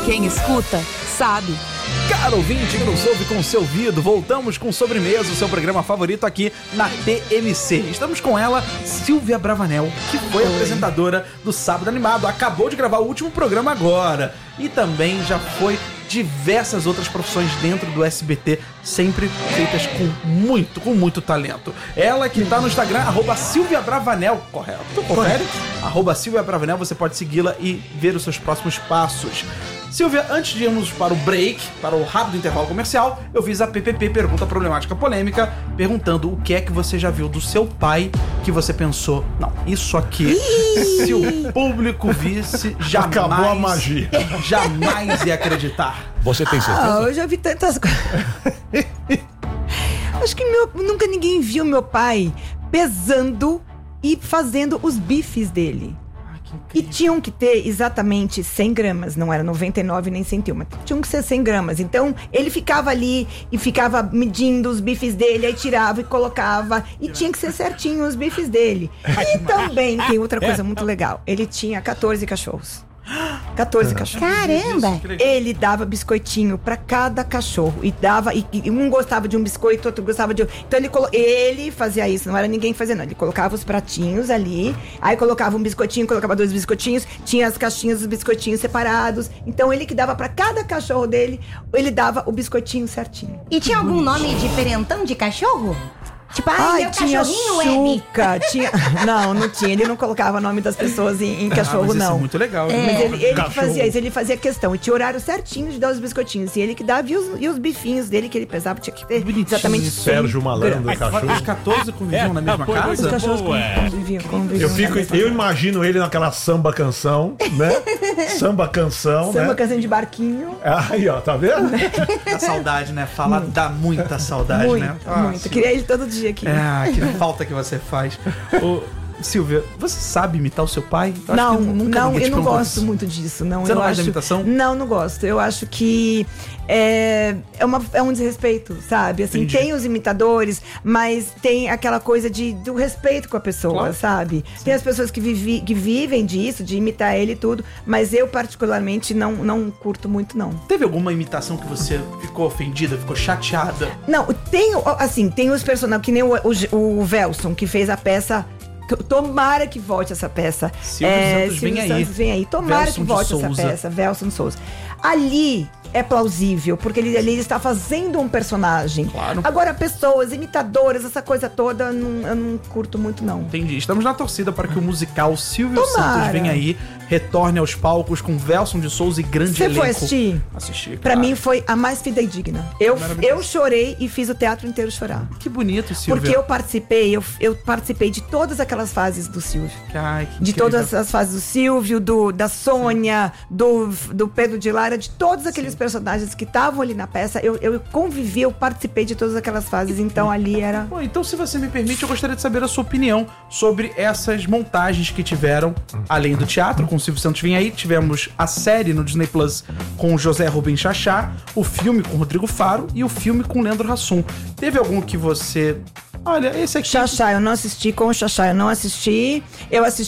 Quem escuta, sabe. Caro ouvinte que nos ouve com o seu ouvido, voltamos com Sobremesa, o seu programa favorito aqui na TMC. Estamos com ela, Silvia Bravanel, que foi apresentadora do Sábado Animado. Acabou de gravar o último programa agora. E também já foi diversas outras profissões dentro do SBT, sempre feitas com muito talento. Ela que tá no Instagram, @Silvia Bravanel, correto? Confere? @Silvia Bravanel, você pode segui-la e ver os seus próximos passos. Silvia, antes de irmos para o break, para o rápido intervalo comercial, eu fiz a PPP, Pergunta Problemática Polêmica, perguntando o que é que você já viu do seu pai que você pensou, não, isso aqui, se o público visse, jamais... Acabou a magia. Jamais ia acreditar. Você tem certeza? Eu já vi tantas coisas. Acho que nunca ninguém viu meu pai pesando e fazendo os bifes dele. E tinham que ter exatamente 100 gramas, não era 99 nem 101, mas tinham que ser 100 gramas. Então, ele ficava ali e ficava medindo os bifes dele, aí tirava e colocava, e tinha que ser certinho os bifes dele. E também tem outra coisa muito legal, ele tinha 14 cachorros. 14 cachorros. Caramba! Ele dava biscoitinho pra cada cachorro. E dava. E um gostava de um biscoito, outro gostava de outro. Então ele fazia isso, não era ninguém que fazia, não. Ele colocava os pratinhos ali, aí colocava um biscoitinho, colocava 2 biscoitinhos, tinha as caixinhas dos biscoitinhos separados. Então ele que dava pra cada cachorro dele, ele dava o biscoitinho certinho. E tinha algum nome diferentão de cachorro? Tipo, meu tinha cachorrinho Chuca, tinha... Não tinha. Ele não colocava o nome das pessoas em cachorro, mas não. Isso é muito legal. Mas ele que fazia isso, ele fazia questão. E tinha horário certinho de dar os biscoitinhos. E ele que dava, e os bifinhos dele que ele pesava, tinha que ter exatamente 100 Sérgio Malandro, gramas. cachorro. Os 14 conviviam na mesma Os casa? cachorros conviviam Eu imagino ele naquela samba canção, né? Samba canção, Samba né? canção de barquinho. Aí, ó, tá vendo? A saudade, né? Falar dá muita saudade, né? Muito. Queria ele todo dia aqui. Que falta que você faz. Ô, Silvia, você sabe imitar o seu pai? Eu acho que nunca não, ninguém te eu não perguntou gosto isso. muito disso. Não, Você eu não gosta acho, da imitação? Não gosto. Eu acho que é um desrespeito, sabe? Assim, Entendi. tem os imitadores, mas tem aquela coisa do respeito com a pessoa, Claro. sabe? Sim. Tem as pessoas que vivem disso, de imitar ele e tudo, mas eu particularmente não curto muito, não. Teve alguma imitação que você ficou ofendida, ficou chateada? Não, tem os personagens, que nem o Velson, que fez a peça. Tomara que volte essa peça. Silvio Santos vem aí. Tomara Velson que volte de essa Souza. peça. Velson de Souza. Ali é plausível, porque ele está fazendo um personagem. Claro. Agora, pessoas, imitadoras, essa coisa toda, eu não curto muito, não. Entendi. Estamos na torcida para que o musical Silvio Tomara. Santos venha aí, retorne aos palcos com Velson de Souza e grande Você elenco. foi assistir? Assisti, Pra claro. mim foi a mais fidedigna. Eu chorei e fiz o teatro inteiro chorar. Que bonito, Silvia. Porque eu participei de todas aquelas fases do Silvio. Ai, que De incrível. todas as fases do Silvio, da Sônia, do Pedro de Lara, de todos aqueles personagens que estavam ali na peça. Eu convivi, eu participei de todas aquelas fases, então ali era... Bom, então, se você me permite, eu gostaria de saber a sua opinião sobre essas montagens que tiveram, além do teatro, com o Silvio Santos Vem Aí, tivemos a série no Disney Plus com o José Rubens Chachá, o filme com o Rodrigo Faro e o filme com o Leandro Hassum. Teve algum que você... Olha, esse aqui... Chachá, eu não assisti. Com o Chachá, eu não assisti. Eu assisti